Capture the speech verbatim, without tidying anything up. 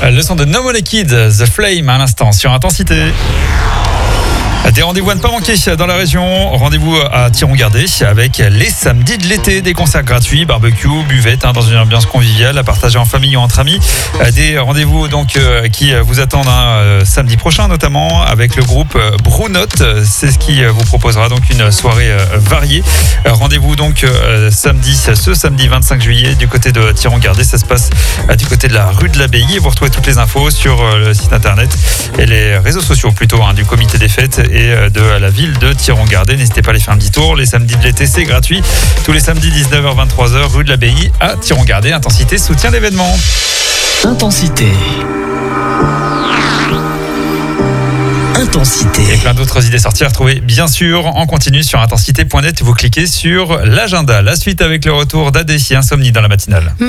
Le son de No Money Kid, The Flame à l'instant sur Intensité. Des rendez-vous à ne pas manquer dans la région. Rendez-vous à Thiron-Gardé avec les samedis de l'été. Des concerts gratuits, barbecue, buvette, hein, dans une ambiance conviviale à partager en famille ou entre amis. Des rendez-vous donc euh, qui vous attendent hein, samedi prochain, notamment avec le groupe Brunotte. C'est ce qui vous proposera donc une soirée euh, variée. Rendez-vous donc euh, samedi, ce samedi vingt-cinq juillet du côté de Thiron-Gardé. Ça se passe euh, du côté de la rue de l'Abbaye. Vous retrouvez toutes les infos sur euh, le site internet et les réseaux sociaux plutôt hein, du comité des fêtes et de la ville de Thiron-Gardé. N'hésitez pas à aller faire un petit tour. Les samedis de l'été, c'est gratuit. Tous les samedis dix-neuf heures vingt-trois heures, rue de l'Abbaye à Thiron-Gardé. Intensité soutient l'événement. Intensité. Intensité. Et plein d'autres idées sorties à retrouver bien sûr en continu sur intensité point net. Vous cliquez sur l'agenda. La suite avec le retour d'A D C Insomnie dans la matinale.